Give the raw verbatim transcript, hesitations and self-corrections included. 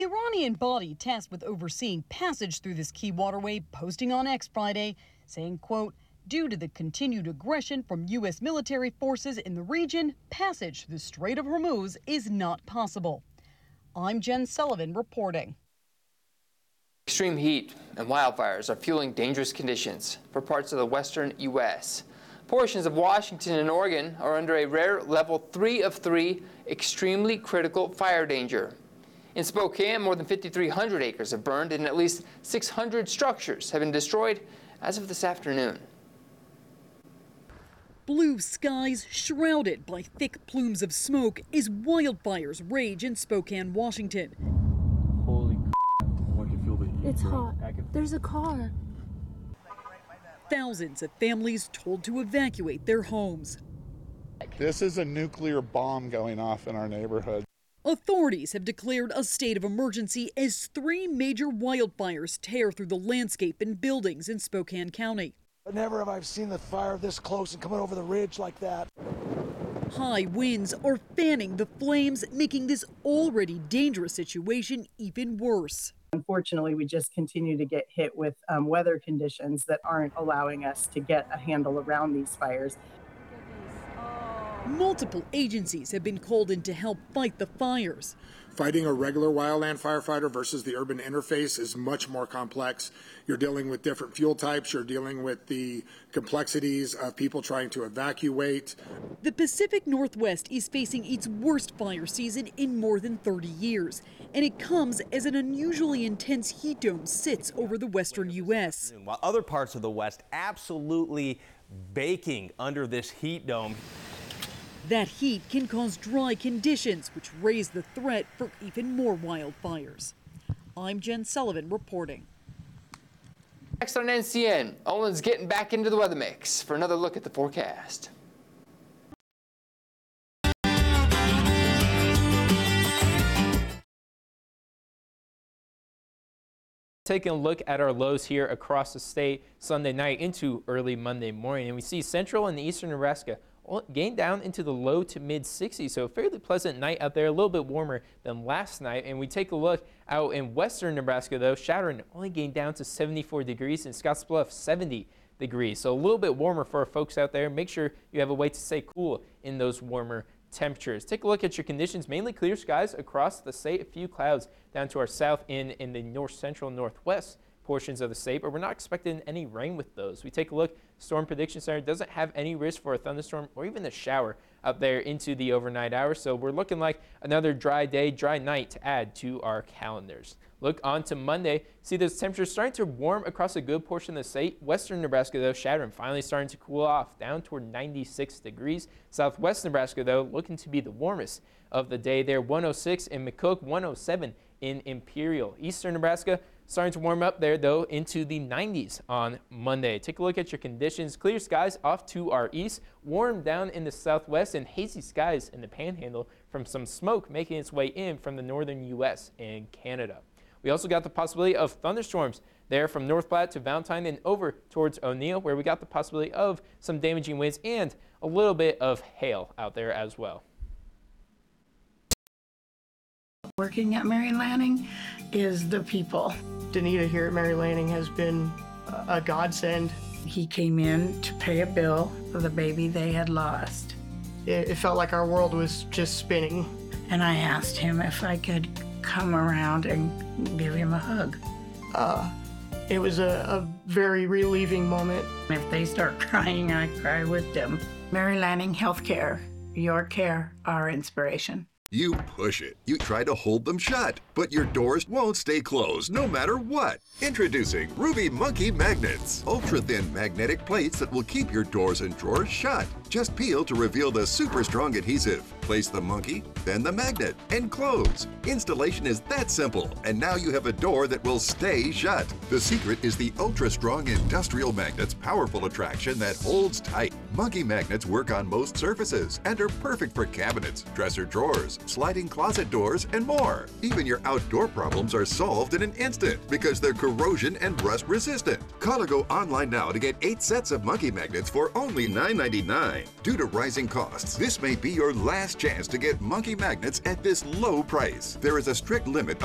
The Iranian body tasked with overseeing passage through this key waterway posting on X Friday, saying, quote, due to the continued aggression from U S military forces in the region, passage through the Strait of Hormuz is not possible. I'm Jen Sullivan reporting. Extreme heat and wildfires are fueling dangerous conditions for parts of the western U S Portions of Washington and Oregon are under a rare level three of three extremely critical fire danger. In Spokane, more than fifty-three hundred acres have burned and at least six hundred structures have been destroyed as of this afternoon. Blue skies shrouded by thick plumes of smoke as wildfires rage in Spokane, Washington. Holy I can feel the heat. It's hot. There's a car. Thousands of families told to evacuate their homes. This is a nuclear bomb going off in our neighborhood. Authorities have declared a state of emergency as three major wildfires tear through the landscape and buildings in Spokane County. But never have I seen the fire this close and coming over the ridge like that. High winds are fanning the flames, making this already dangerous situation even worse. Unfortunately, we just continue to get hit with um, weather conditions that aren't allowing us to get a handle around these fires. Multiple agencies have been called in to help fight the fires. Fighting a regular wildland firefighter versus the urban interface is much more complex. You're dealing with different fuel types. You're dealing with the complexities of people trying to evacuate. The Pacific Northwest is facing its worst fire season in more than thirty years, and it comes as an unusually intense heat dome sits over the western U S. While other parts of the West absolutely baking under this heat dome. That heat can cause dry conditions, which raise the threat for even more wildfires. I'm Jen Sullivan reporting. Next on N C N, Olin's getting back into the weather mix for another look at the forecast. Taking a look at our lows here across the state Sunday night into early Monday morning, and we see central and eastern Nebraska gain down into the low to mid sixties, so a fairly pleasant night out there, a little bit warmer than last night. And we take a look out in western Nebraska, though, Chadron only gained down to seventy-four degrees, and Scottsbluff seventy degrees, so a little bit warmer for our folks out there. Make sure you have a way to stay cool in those warmer temperatures. Take a look at your conditions. Mainly clear skies across the state, a few clouds down to our south in in the north central northwest portions of the state, but we're not expecting any rain with those. We take a look, Storm Prediction Center doesn't have any risk for a thunderstorm or even a shower out there into the overnight hours, so we're looking like another dry day, dry night to add to our calendars. Look on to Monday, see those temperatures starting to warm across a good portion of the state. Western Nebraska, though, Chadron finally starting to cool off down toward ninety-six degrees. Southwest Nebraska, though, looking to be the warmest of the day there, one oh six in McCook, one oh seven in Imperial. Eastern Nebraska starting to warm up there, though, into the nineties on Monday. Take a look at your conditions. Clear skies off to our east, warm down in the southwest, and hazy skies in the panhandle from some smoke making its way in from the northern U S and Canada. We also got the possibility of thunderstorms there from North Platte to Valentine and over towards O'Neill, where we got the possibility of some damaging winds and a little bit of hail out there as well. Working at Mary Lanning is the people. Danita here at Mary Lanning has been a godsend. He came in to pay a bill for the baby they had lost. It, it felt like our world was just spinning. And I asked him if I could come around and give him a hug. Uh, it was a, a very relieving moment. If they start crying, I cry with them. Mary Lanning Healthcare, your care, our inspiration. You push it. You try to hold them shut, but your doors won't stay closed no matter what. Introducing Ruby Monkey Magnets. Ultra-thin magnetic plates that will keep your doors and drawers shut. Just peel to reveal the super strong adhesive. Place the monkey, then the magnet, and close. Installation is that simple, and now you have a door that will stay shut. The secret is the ultra-strong industrial magnet's powerful attraction that holds tight. Monkey magnets work on most surfaces and are perfect for cabinets, dresser drawers, sliding closet doors, and more. Even your outdoor problems are solved in an instant because they're corrosion and rust resistant. Call or go online now to get eight sets of monkey magnets for only nine ninety-nine. Due to rising costs, this may be your last chance to get monkey magnets at this low price. There is a strict limit